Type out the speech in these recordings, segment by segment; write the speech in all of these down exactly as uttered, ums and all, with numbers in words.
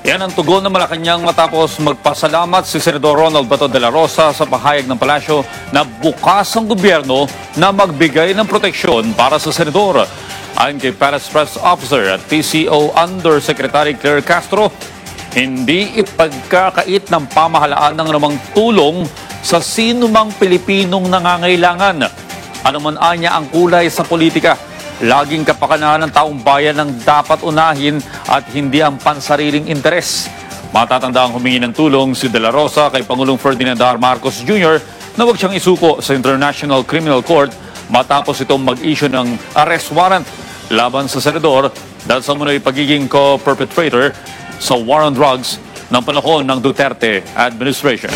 Yan ang tugon ng Malacanang matapos magpasalamat si Senador Ronald Bato de la Rosa sa pahayag ng palasyo na bukas ang gobyerno na magbigay ng proteksyon para sa senador. Ayon kay Palace Press Officer at P C O Undersecretary Claire Castro, hindi ipagkakait ng pamahalaan ng anumang tulong sa sinumang Pilipinong nangangailangan. Anuman anya ang kulay sa politika, laging kapakanan ng taong bayan ang dapat unahin at hindi ang pansariling interes. Matatanda ang humingi ng tulong si De La Rosa kay Pangulong Ferdinand R. Marcos Junior na huwag siyang isuko sa International Criminal Court matapos itong mag-issue ng arrest warrant laban sa senador dahil sa muna'y pagiging co-perpetrator sa war on drugs ng panahon ng Duterte administration.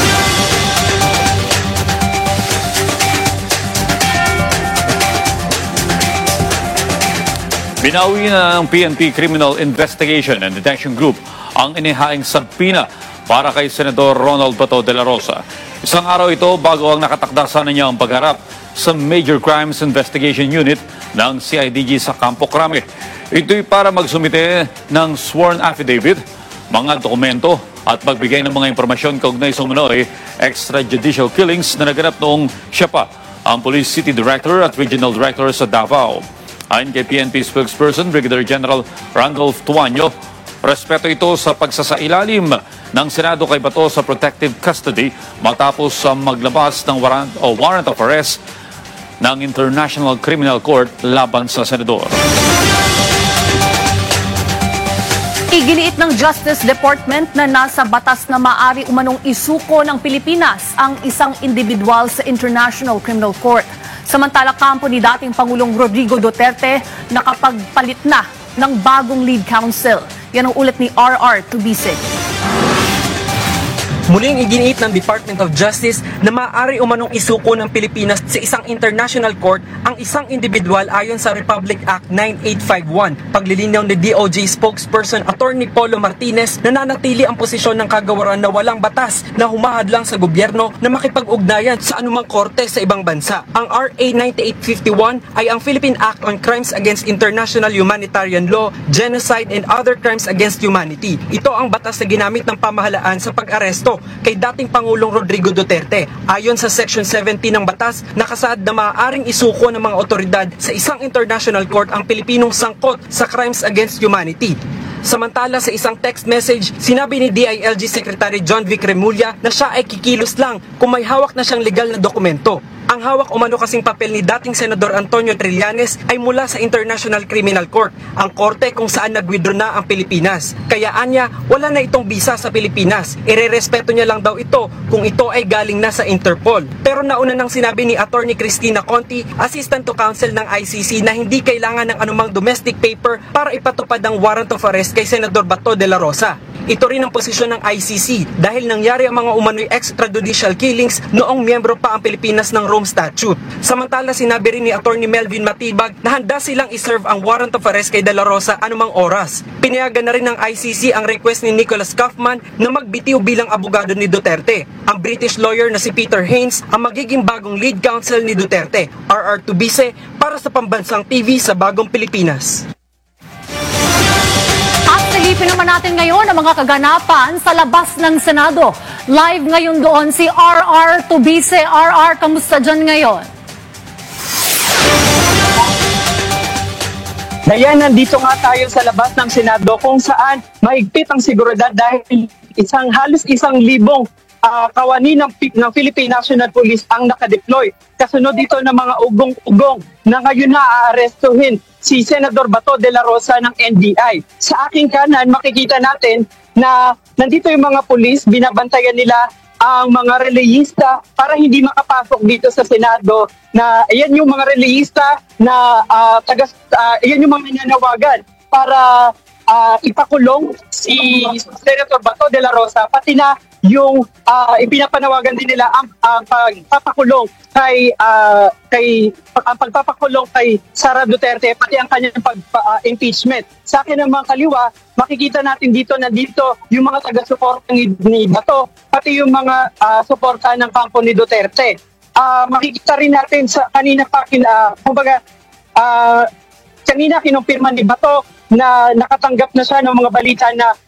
Binawi na ng P N P Criminal Investigation and Detection Group ang inihaing sabpina para kay Senador Ronald Bato de la Rosa. Isang araw ito bago ang nakatakda sana niya ang pagharap sa Major Crimes Investigation Unit ng C I D G sa Campo Crame. Ito'y para magsumite ng sworn affidavit, mga dokumento at magbigay ng mga impormasyon kaugnay sa umano'y extrajudicial killings na naganap noong siya pa ang Police City Director at Regional Director sa Davao. Ayon kay P N P spokesperson Brigadier General Randolph Tuanyo, respeto ito sa pagsasailalim ng Senado kay Bato sa protective custody matapos uh, maglabas ng warrant o warrant of arrest ng International Criminal Court laban sa senador. Iginiit ng Justice Department na nasa batas na maaari umanong isuko ng Pilipinas ang isang individual sa International Criminal Court. Samantala, kampo ni dating Pangulong Rodrigo Duterte nakapagpalit na ng bagong lead counsel. Yan ang ulat ni R R Tubise. Muling iginiit ng Department of Justice na maaari umanong isuko ng Pilipinas sa isang international court ang isang individual ayon sa Republic Act nine eight five one. Paglilinaw ni D O J spokesperson Attorney Polo Martinez, nananatili ang posisyon ng kagawaran na walang batas na humahadlang sa gobyerno na makipag-ugnayan sa anumang korte sa ibang bansa. Ang R A ninety-eight fifty-one ay ang Philippine Act on Crimes Against International Humanitarian Law, Genocide and Other Crimes Against Humanity. Ito ang batas na ginamit ng pamahalaan sa pag-aresto kay dating Pangulong Rodrigo Duterte. Ayon sa Section seventeen ng batas, nakasaad na maaaring isuko ng mga otoridad sa isang international court ang Pilipinong sangkot sa crimes against humanity. Samantala, sa isang text message, sinabi ni D I L G Secretary John Vic Remulla na siya ay kikilos lang kung may hawak na siyang legal na dokumento. Ang hawak umano kasing papel ni dating Senador Antonio Trillanes ay mula sa International Criminal Court, ang korte kung saan nag-withdraw na ang Pilipinas. Kaya anya, wala na itong bisa sa Pilipinas. Irerespeto niya lang daw ito kung ito ay galing na sa Interpol. Pero nauna nang sinabi ni Attorney Cristina Conti, Assistant to Counsel ng I C C, na hindi kailangan ng anumang domestic paper para ipatupad ang warrant of arrest kay Senador Bato de la Rosa. Ito rin ang posisyon ng I C C dahil nangyari ang mga umano'y extrajudicial killings noong miyembro pa ang Pilipinas ng Rome Statute. Samantala, sinabi rin ni Attorney Melvin Matibag na handa silang iserve ang warrant of arrest kay De La Rosa anumang oras. Pinayagan na rin ng I C C ang request ni Nicholas Kaufman na magbitiw bilang abogado ni Duterte. Ang British lawyer na si Peter Haynes ang magiging bagong lead counsel ni Duterte. R R Tubise para sa Pambansang T V sa Bagong Pilipinas. Silipin naman natin ngayon ang mga kaganapan sa labas ng Senado. Live ngayon doon si R R Tubise. R R, kamusta dyan ngayon? Dayan, nandito nga tayo sa labas ng Senado kung saan mahigpit ang seguridad dahil isang halos isang libong uh, kawani ng, ng Philippine National Police ang nakadeploy. Kasunod dito ng mga ugong-ugong na ngayon na aarestuhin si Senador Bato de la Rosa ng N B I. Sa aking kanan, makikita natin na nandito yung mga pulis, binabantayan nila ang mga releyista para hindi makapasok dito sa Senado. Na ayan yung mga releyista na uh, taga, uh, ayan yung mga nanawagan para uh, ipakulong si Senator Bato de la Rosa, pati na yung uh, ipinapanawagan din nila ang uh, pagpapakulong kay uh, kay ang pagpapakulong kay Sara Duterte, pati ang kanyang pag-impeachment. Uh, Sa akin naman kaliwa, makikita natin dito na dito yung mga taga-suporta ni, ni Bato, pati yung mga uh, suporta ng kampo ni Duterte. Uh, makikita rin natin sa kanina pa kin, uh, kumbaga uh, kanina kinumpirma ni Bato na nakatanggap na siya ng mga balita na